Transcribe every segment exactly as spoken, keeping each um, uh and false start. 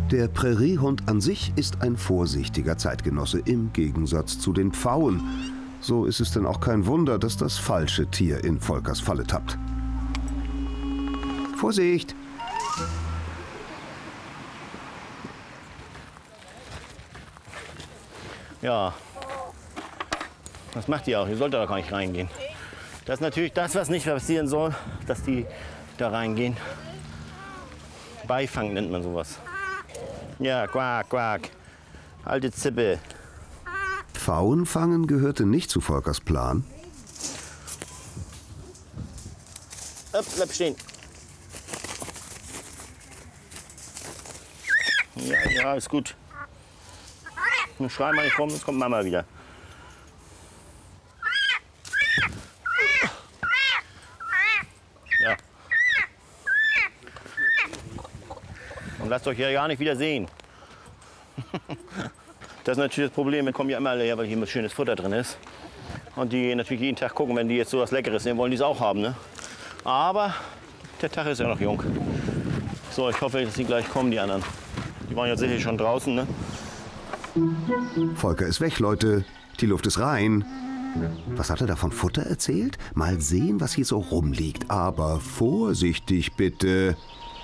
Der Präriehund an sich ist ein vorsichtiger Zeitgenosse im Gegensatz zu den Pfauen. So ist es denn auch kein Wunder, dass das falsche Tier in Volkers Falle tappt. Vorsicht! Ja, das macht die auch. Ihr sollt da gar nicht reingehen. Das ist natürlich das, was nicht passieren soll, dass die da reingehen. Beifang nennt man sowas. Ja, quack, quack. Alte Zippe. Pfauenfangen gehörte nicht zu Volkers Plan. Upp, bleib stehen. Ja, ja, ist gut. Nun schrei mal nicht rum, jetzt kommt Mama wieder. Ja. Und lasst euch ja gar nicht wieder sehen. Das ist natürlich das Problem, wir kommen ja immer alle her, weil hier schönes Futter drin ist. Und die gehen natürlich jeden Tag gucken, wenn die jetzt so was Leckeres sehen, wollen die es auch haben. Ne? Aber der Tag ist ja noch jung. So, ich hoffe, dass die gleich kommen, die anderen. Die waren ja sicher schon draußen, ne? Volker ist weg, Leute. Die Luft ist rein. Was hat er da von Futter erzählt? Mal sehen, was hier so rumliegt. Aber vorsichtig bitte.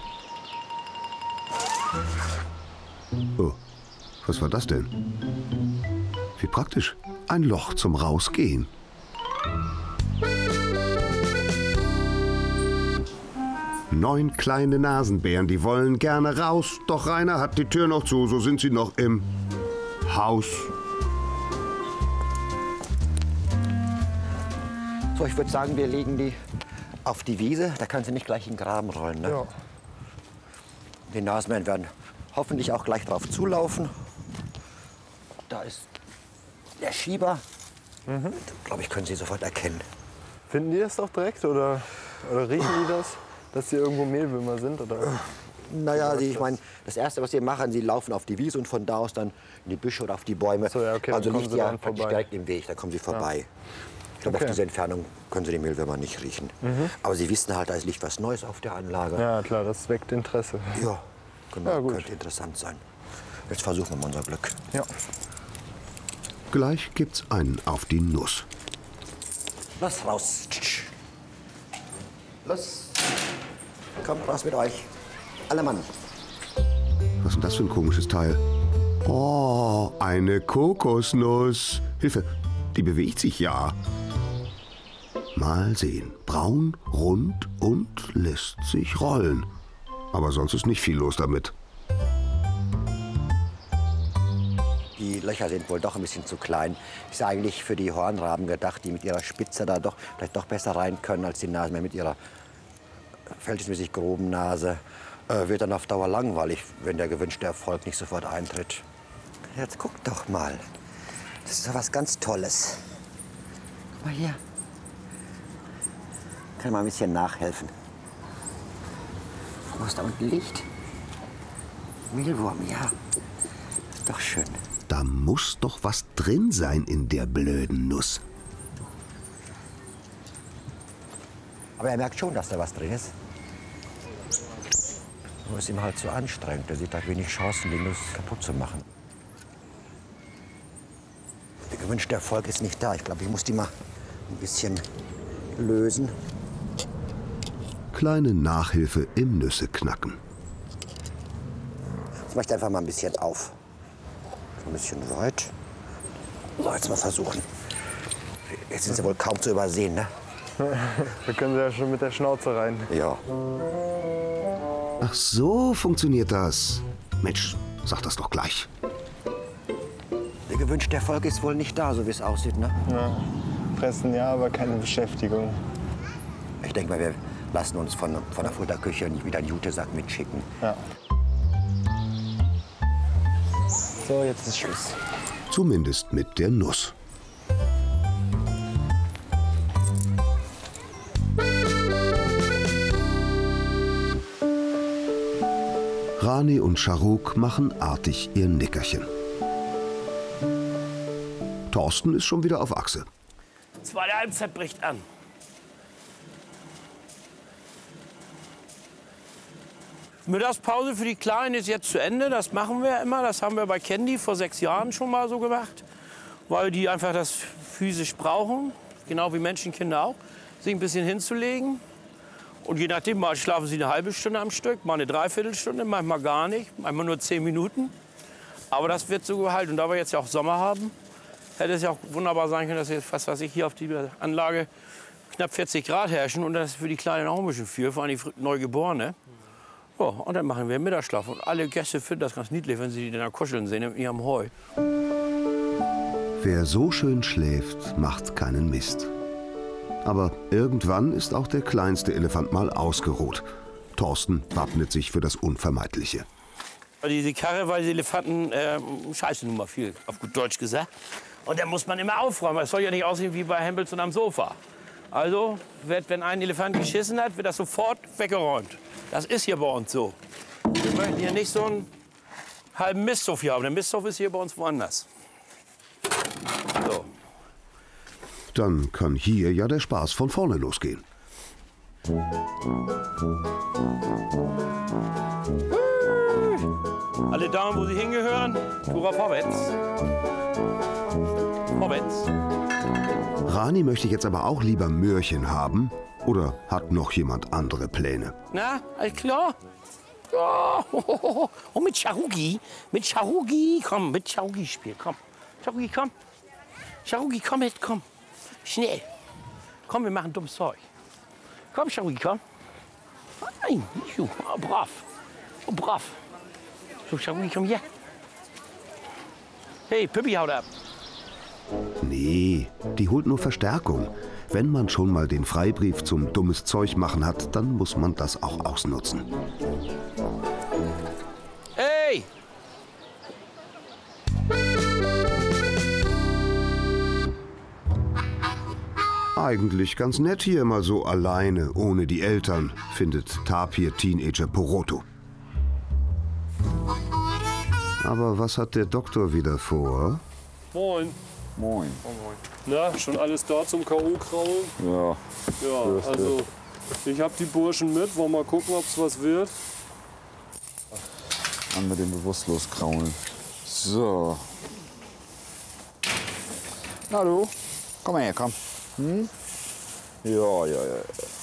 Oh, was war das denn? Wie praktisch. Ein Loch zum Rausgehen. Neun kleine Nasenbären, die wollen gerne raus. Doch Rainer hat die Tür noch zu, so sind sie noch im Haus. So, ich würde sagen, wir legen die auf die Wiese. Da kann sie nicht gleich in den Graben rollen. Ne? Ja. Die Nasenbären werden hoffentlich auch gleich drauf zulaufen. Da ist der Schieber. Mhm. Glaube ich, können Sie sofort erkennen. Finden die das doch direkt oder, oder riechen die das, dass hier irgendwo Mehlwürmer sind? Oder? Naja, Sie, ich meine, das Erste, was Sie machen, Sie laufen auf die Wiese und von da aus dann in die Büsche oder auf die Bäume. So, ja, okay, also dann liegt kommen Sie ja dann praktisch vorbei. direkt im Weg, da kommen Sie vorbei. Ja. Ich glaube, Okay. auf diese Entfernung können Sie die Mehlwürmer nicht riechen. Mhm. Aber Sie wissen halt, da liegt was Neues auf der Anlage. Ja, klar, das weckt Interesse. Ja, genau, Ja, gut. könnte interessant sein. Jetzt versuchen wir mal unser Glück. Ja. Gleich gibt's einen auf die Nuss. Los, raus. Los. Kommt raus mit euch. Alle Mann. Was ist denn das für ein komisches Teil? Oh, eine Kokosnuss. Hilfe, die bewegt sich ja. Mal sehen. Braun, rund und lässt sich rollen. Aber sonst ist nicht viel los damit. Die Löcher sind wohl doch ein bisschen zu klein. Ist eigentlich für die Hornraben gedacht, die mit ihrer Spitze da doch vielleicht doch besser rein können als die Nasenbären mit ihrer verhältnismäßig groben Nase. Äh, wird dann auf Dauer langweilig, wenn der gewünschte Erfolg nicht sofort eintritt. Jetzt guck doch mal. Das ist doch was ganz Tolles. Guck mal hier. Kann mal ein bisschen nachhelfen. Was da unten liegt? Mehlwurm, ja. Ist doch schön. Da muss doch was drin sein in der blöden Nuss. Aber er merkt schon, dass da was drin ist. Nur ist ihm halt so anstrengend. Er sieht halt wenig Chancen, die Nuss kaputt zu machen. Der gewünschte Erfolg ist nicht da. Ich glaube, ich muss die mal ein bisschen lösen. Kleine Nachhilfe im Nüsse-Knacken. Jetzt mache ich einfach mal ein bisschen auf. Ein bisschen weit. So, jetzt mal versuchen. Jetzt sind sie wohl kaum zu übersehen, ne? Da können Sie ja schon mit der Schnauze rein. Ja. Ach so funktioniert das. Mensch, sag das doch gleich. Der gewünschte Erfolg ist wohl nicht da, so wie es aussieht, ne? Ja. Fressen ja, aber keine Beschäftigung. Ich denke mal, wir lassen uns von, von der Futterküche wieder einen Jutesack mitschicken. Ja. So, jetzt ist Schluss. Zumindest mit der Nuss. Rani und Scharuk machen artig ihr Nickerchen. Thorsten ist schon wieder auf Achse. Zweite Halbzeit bricht an. Mittagspause für die Kleinen ist jetzt zu Ende. Das machen wir immer. Das haben wir bei Candy vor sechs Jahren schon mal so gemacht. Weil die einfach das physisch brauchen. Genau wie Menschenkinder auch. Sich ein bisschen hinzulegen. Und je nachdem, mal schlafen sie eine halbe Stunde am Stück, mal eine Dreiviertelstunde, manchmal gar nicht, manchmal nur zehn Minuten. Aber das wird so gehalten. Und da wir jetzt ja auch Sommer haben, hätte es ja auch wunderbar sein können, dass jetzt, was weiß ich, hier auf dieser Anlage knapp vierzig Grad herrschen. Und das ist für die Kleinen auch ein bisschen viel, vor allem die Neugeborene. Ja, und dann machen wir Mittagsschlaf. Und alle Gäste finden das ganz niedlich, wenn sie die dann kuscheln sehen in ihrem Heu. Wer so schön schläft, macht keinen Mist. Aber irgendwann ist auch der kleinste Elefant mal ausgeruht. Thorsten wappnet sich für das Unvermeidliche. Diese Karre, weil die Elefanten äh, scheißen nun mal viel, auf gut Deutsch gesagt. Und da muss man immer aufräumen. Es soll ja nicht aussehen wie bei Hempelson am Sofa. Also, wird, wenn ein Elefant geschissen hat, wird das sofort weggeräumt. Das ist hier bei uns so. Wir möchten hier nicht so einen halben Misthof hier haben. Der Misthof ist hier bei uns woanders. So. Dann kann hier ja der Spaß von vorne losgehen. Alle Daumen, wo sie hingehören, Tura vorwärts. Vorwärts. Rani möchte jetzt aber auch lieber Möhrchen haben. Oder hat noch jemand andere Pläne? Na, alles klar? Ja, und mit Charugi, mit Charugi, komm, mit Charugi spielen, komm. Charugi, komm. Charugi, komm mit, komm. Schnell. Komm, wir machen dummes Zeug. Komm, Charugi, komm. Nein, nicht du. Oh, brav. Oh, brav. So, Charugi, komm hier. Hey, Pippi, haut ab. Nee, die holt nur Verstärkung. Wenn man schon mal den Freibrief zum dummes Zeug machen hat, dann muss man das auch ausnutzen. Hey! Eigentlich ganz nett hier mal so alleine, ohne die Eltern, findet Tapir-Teenager Poroto. Aber was hat der Doktor wieder vor? Moin. Moin. Na, schon alles da zum K O-Kraulen? Ja. Ja, also ich hab die Burschen mit. Wollen wir mal gucken, ob es was wird? An mit dem Bewusstlos-Kraulen. So. Na du, komm mal her, komm. Hm? Ja, ja, ja.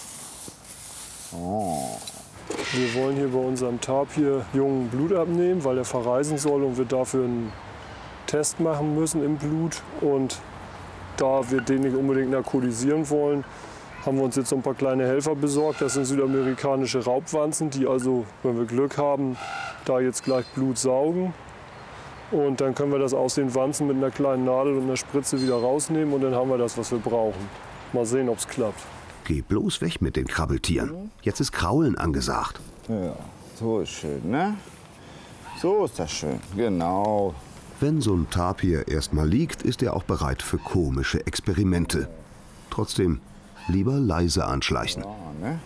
Oh. Wir wollen hier bei unserem Tapir Jungen Blut abnehmen, weil er verreisen soll und wir dafür einen Test machen müssen im Blut. Und da wir den nicht unbedingt narkotisieren wollen, haben wir uns jetzt so ein paar kleine Helfer besorgt. Das sind südamerikanische Raubwanzen, die also, wenn wir Glück haben, da jetzt gleich Blut saugen. Und dann können wir das aus den Wanzen mit einer kleinen Nadel und einer Spritze wieder rausnehmen und dann haben wir das, was wir brauchen. Mal sehen, ob es klappt. Geh bloß weg mit den Krabbeltieren. Jetzt ist Kraulen angesagt. Ja, so ist schön, ne? So ist das schön, genau. Wenn so ein Tapir erst mal liegt, ist er auch bereit für komische Experimente. Trotzdem lieber leise anschleichen. Ja, ne?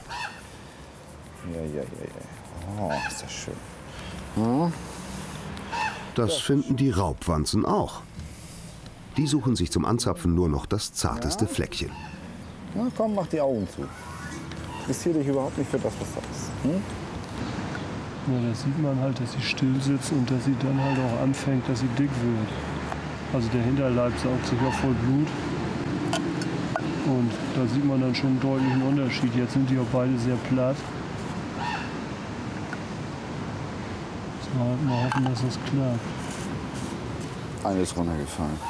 Ja, ja, ja, ja. Oh, ist das schön. Hm? Das finden die Raubwanzen auch. Die suchen sich zum Anzapfen nur noch das zarteste Fleckchen. Na komm, mach die Augen zu. Interessiert dich überhaupt nicht für das, was da ist. Hm? Ja, da sieht man halt, dass sie still sitzt und dass sie dann halt auch anfängt, dass sie dick wird. Also der Hinterleib saugt sich ja voll Blut. Und da sieht man dann schon einen deutlichen Unterschied. Jetzt sind die auch beide sehr platt. Mal, mal hoffen, dass das klappt. Eine ist runtergefallen.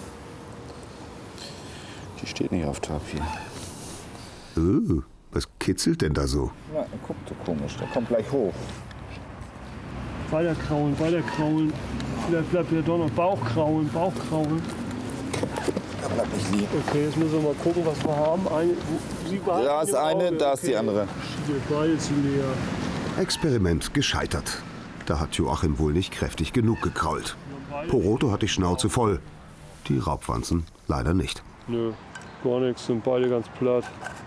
Die steht nicht auf Tapir. Oh, was kitzelt denn da so? Na, guck so komisch, der kommt gleich hoch. Weiter kraulen, weiter kraulen. Vielleicht bleibt ja doch noch Bauchkraulen, Bauchkraulen. Da bleibt nicht liegen. Okay, jetzt müssen wir mal gucken, was wir haben. Eine, Sie behalten Da ist im eine, Auge. da ist die andere. Die beide zu leer. Experiment gescheitert. Da hat Joachim wohl nicht kräftig genug gekrault. Poroto hat die Schnauze voll. Die Raubwanzen leider nicht. Nö, gar nichts, sind beide ganz platt.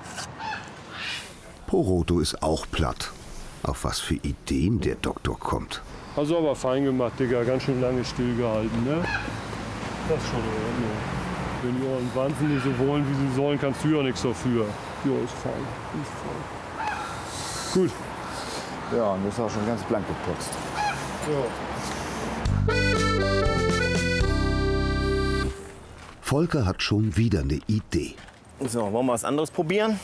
Poroto ist auch platt. Auf was für Ideen der Doktor kommt. Also aber fein gemacht, Digga. Ganz schön lange stillgehalten, ne? Das ist schon in Ordnung. Wenn die euren Wanzen nicht so wollen, wie sie sollen, kannst du ja nichts dafür. Ja, ist fein. Ist fein. Gut. Ja, und das ist auch schon ganz blank geputzt. Volker hat schon wieder eine Idee. So, wollen wir was anderes probieren?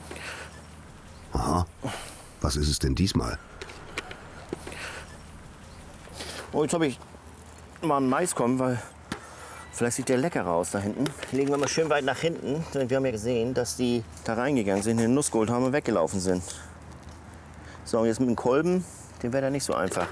Aha. Was ist es denn diesmal? Oh, jetzt habe ich mal einen Maiskolben, weil vielleicht sieht der leckerer aus da hinten. Legen wir mal schön weit nach hinten, denn wir haben ja gesehen, dass die da reingegangen sind, den Nuss geholt haben und weggelaufen sind. So, und jetzt mit dem Kolben, den wäre da nicht so einfach.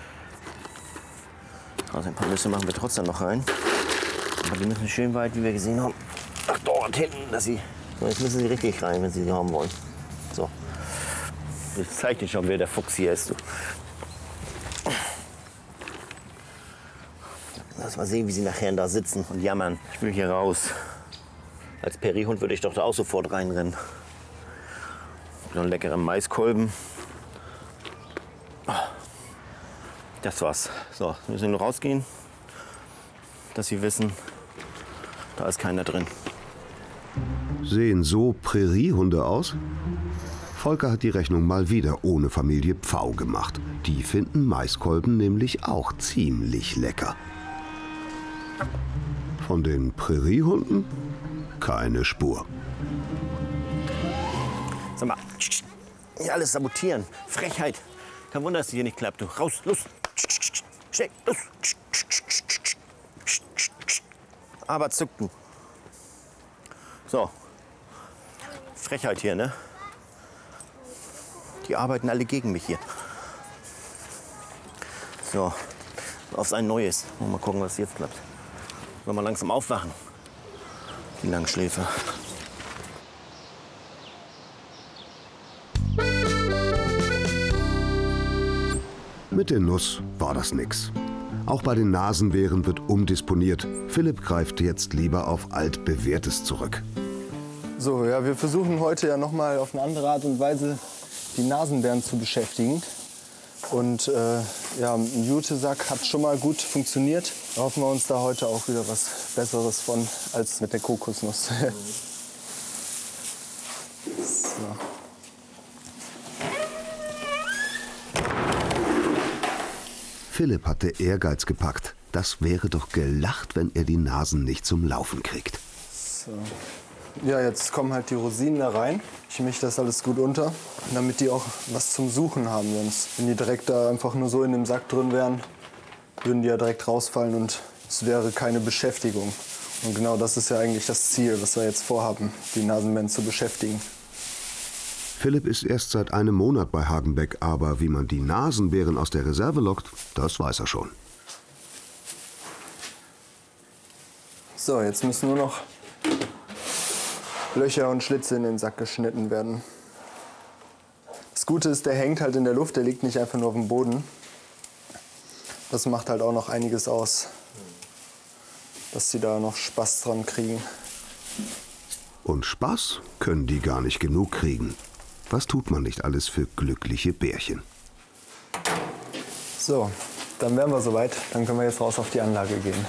Also ein paar Nüsse machen wir trotzdem noch rein. Aber die müssen schön weit, wie wir gesehen haben, nach dort hinten, dass sie. So, jetzt müssen sie richtig rein, wenn sie sie haben wollen. So. Ich zeig dir schon, wer der Fuchs hier ist. Du. Lass mal sehen, wie sie nachher da sitzen und jammern. Ich will hier raus. Als Perihund würde ich doch da auch sofort reinrennen. So einen leckeren Maiskolben. Das war's. So, wir müssen nur rausgehen, dass sie wissen, da ist keiner drin. Sehen so Präriehunde aus? Volker hat die Rechnung mal wieder ohne Familie Pfau gemacht. Die finden Maiskolben nämlich auch ziemlich lecker. Von den Präriehunden keine Spur. Sag mal, hier alles sabotieren. Frechheit. Kein Wunder, dass es hier nicht klappt. Du, raus, los. Schnell, los. Aber zück du. So. Frechheit hier, ne? Die arbeiten alle gegen mich hier. So. Auf ein neues. Mal gucken, was jetzt klappt. Sollen wir langsam aufwachen? Die Langschläfer. Mit der Nuss war das nix. Auch bei den Nasenbären wird umdisponiert. Philipp greift jetzt lieber auf altbewährtes zurück. So, ja, wir versuchen heute ja noch mal auf eine andere Art und Weise die Nasenbären zu beschäftigen. Und äh, ja, ein Jutesack hat schon mal gut funktioniert. Da hoffen wir uns da heute auch wieder was Besseres von als mit der Kokosnuss. So. Philipp hatte Ehrgeiz gepackt. Das wäre doch gelacht, wenn er die Nasen nicht zum Laufen kriegt. So. Ja, jetzt kommen halt die Rosinen da rein. Ich mische das alles gut unter, damit die auch was zum Suchen haben. Sonst, wenn die direkt da einfach nur so in dem Sack drin wären, würden die ja direkt rausfallen und es wäre keine Beschäftigung. Und genau das ist ja eigentlich das Ziel, was wir jetzt vorhaben, die Nasenbären zu beschäftigen. Philipp ist erst seit einem Monat bei Hagenbeck, aber wie man die Nasenbären aus der Reserve lockt, das weiß er schon. So, jetzt müssen nur noch Löcher und Schlitze in den Sack geschnitten werden. Das Gute ist, der hängt halt in der Luft, der liegt nicht einfach nur auf dem Boden. Das macht halt auch noch einiges aus, dass sie da noch Spaß dran kriegen. Und Spaß können die gar nicht genug kriegen. Was tut man nicht alles für glückliche Bärchen? So, dann wären wir soweit. Dann können wir jetzt raus auf die Anlage gehen.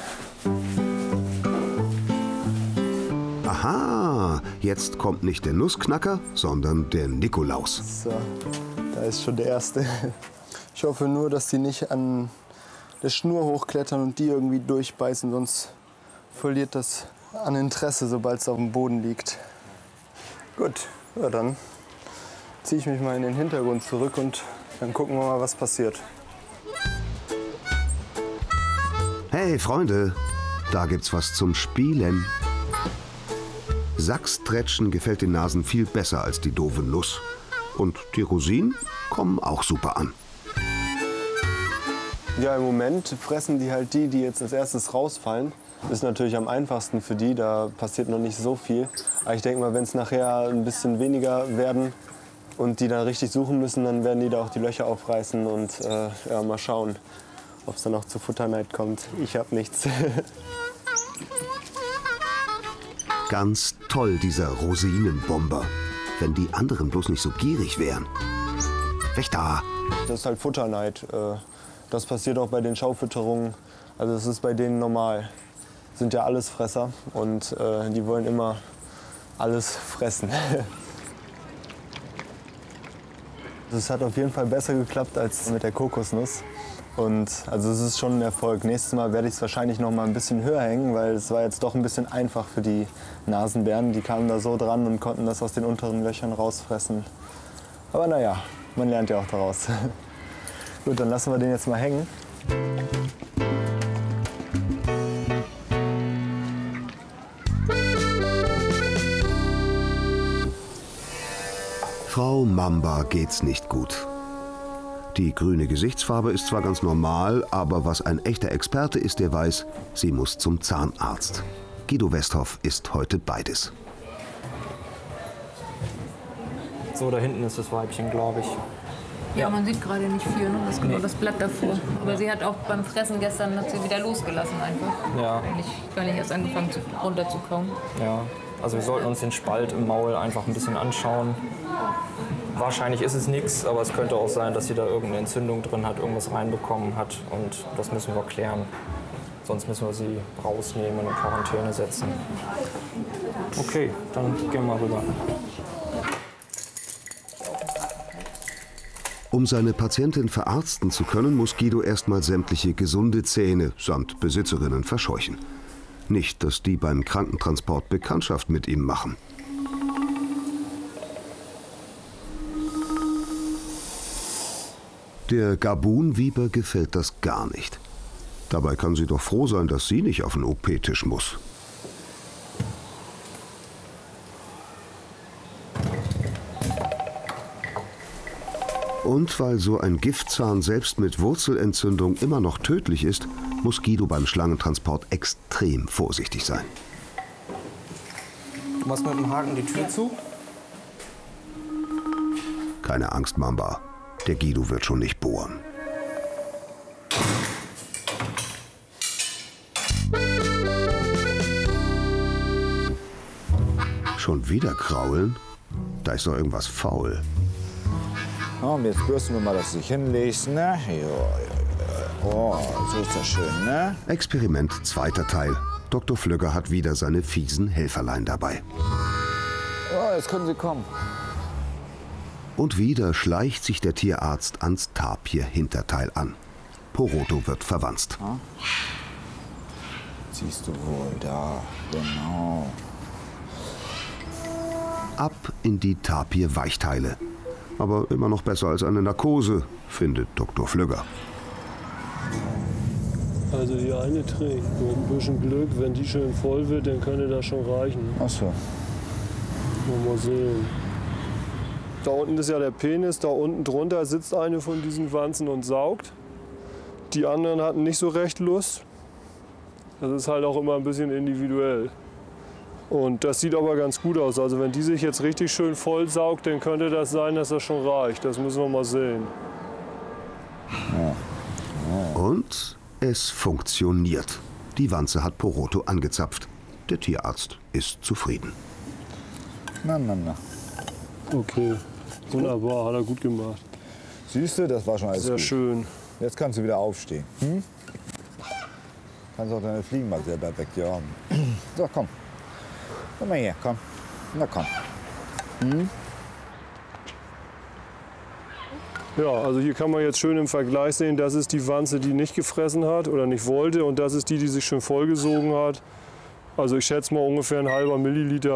Aha, jetzt kommt nicht der Nussknacker, sondern der Nikolaus. So, da ist schon der Erste. Ich hoffe nur, dass die nicht an der Schnur hochklettern und die irgendwie durchbeißen, sonst verliert das an Interesse, sobald es auf dem Boden liegt. Gut, ja, dann ziehe ich mich mal in den Hintergrund zurück und dann gucken wir mal, was passiert. Hey Freunde, da gibt's was zum Spielen. Sackstretchen gefällt den Nasen viel besser als die doofe Nuss. Und die Rosinen kommen auch super an. Ja, im Moment fressen die halt die, die jetzt als erstes rausfallen. Das ist natürlich am einfachsten für die, da passiert noch nicht so viel. Aber ich denke mal, wenn es nachher ein bisschen weniger werden und die dann richtig suchen müssen, dann werden die da auch die Löcher aufreißen und äh, ja, mal schauen, ob es dann auch zu Futterneid kommt. Ich hab nichts. Ganz toll, dieser Rosinenbomber. Wenn die anderen bloß nicht so gierig wären. Weg da! Das ist halt Futterneid. Äh, Das passiert auch bei den Schaufütterungen. Also das ist bei denen normal. Sind ja Allesfresser und äh, die wollen immer alles fressen. Es hat auf jeden Fall besser geklappt als mit der Kokosnuss. Und also es ist schon ein Erfolg. Nächstes Mal werde ich es wahrscheinlich noch mal ein bisschen höher hängen, weil es war jetzt doch ein bisschen einfach für die Nasenbären. Die kamen da so dran und konnten das aus den unteren Löchern rausfressen. Aber naja, man lernt ja auch daraus. Gut, dann lassen wir den jetzt mal hängen. Frau Mamba geht's nicht gut. Die grüne Gesichtsfarbe ist zwar ganz normal, aber was ein echter Experte ist, der weiß, sie muss zum Zahnarzt. Guido Westhoff ist heute beides. So, da hinten ist das Weibchen, glaube ich. Ja, man sieht gerade nicht viel, ne? Das ist genau Nee. das Blatt davor. Aber sie hat auch beim Fressen gestern hat sie wieder losgelassen einfach. Ja. Eigentlich gar nicht erst angefangen zu, runterzukauen. Ja, also wir sollten uns den Spalt im Maul einfach ein bisschen anschauen. Wahrscheinlich ist es nichts, aber es könnte auch sein, dass sie da irgendeine Entzündung drin hat, irgendwas reinbekommen hat. Und das müssen wir klären. Sonst müssen wir sie rausnehmen und in Quarantäne setzen. Okay, dann gehen wir rüber. Um seine Patientin verarzten zu können, muss Guido erstmal sämtliche gesunde Zähne samt Besitzerinnen verscheuchen. Nicht, dass die beim Krankentransport Bekanntschaft mit ihm machen. Der Gabun-Viper gefällt das gar nicht. Dabei kann sie doch froh sein, dass sie nicht auf den O P-Tisch muss. Und weil so ein Giftzahn selbst mit Wurzelentzündung immer noch tödlich ist, muss Guido beim Schlangentransport extrem vorsichtig sein. Du machst mit dem Haken die Tür zu? Keine Angst, Mamba. Der Guido wird schon nicht bohren. Schon wieder kraulen? Da ist doch irgendwas faul. Ja, und jetzt bürsten wir mal, dass du dich hinlegst, ne? Ja, ja, ja. Oh, so ist das schön, ne? Experiment zweiter Teil. Doktor Flügger hat wieder seine fiesen Helferlein dabei. Oh, jetzt können sie kommen. Und wieder schleicht sich der Tierarzt ans Tapir-Hinterteil an. Poroto wird verwanzt. Ja. Siehst du wohl, da, genau. Ab in die Tapir-Weichteile. Aber immer noch besser als eine Narkose, findet Doktor Flügger. Also die eine trägt. Mit ein bisschen Glück, wenn die schön voll wird, dann könnte das schon reichen. Ach so. Mal sehen. Da unten ist ja der Penis, da unten drunter sitzt eine von diesen Wanzen und saugt. Die anderen hatten nicht so recht Lust. Das ist halt auch immer ein bisschen individuell. Und das sieht aber ganz gut aus. Also wenn die sich jetzt richtig schön voll saugt, dann könnte das sein, dass das schon reicht. Das müssen wir mal sehen. Und es funktioniert. Die Wanze hat Poroto angezapft. Der Tierarzt ist zufrieden. Na, na, na. Okay, wunderbar, hat er gut gemacht. Siehst du, das war schon alles Sehr gut. schön. Jetzt kannst du wieder aufstehen. Hm? Kannst auch deine Fliegen mal selber wegjagen. So, komm. Komm mal her, komm. Na komm. Hm? Ja, also hier kann man jetzt schön im Vergleich sehen, das ist die Wanze, die nicht gefressen hat oder nicht wollte, und das ist die, die sich schön vollgesogen hat. Also ich schätze mal ungefähr ein halber Milliliter